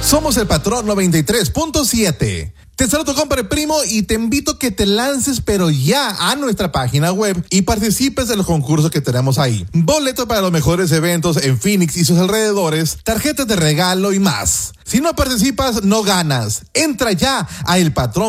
Somos el Patrón 93.7. Te saludo, compadre primo, y te invito a que te lances pero ya a nuestra página web y participes de los concursos que tenemos ahí. Boletos para los mejores eventos en Phoenix y sus alrededores, tarjetas de regalo y más. Si no participas, no ganas. Entra ya a El Patrón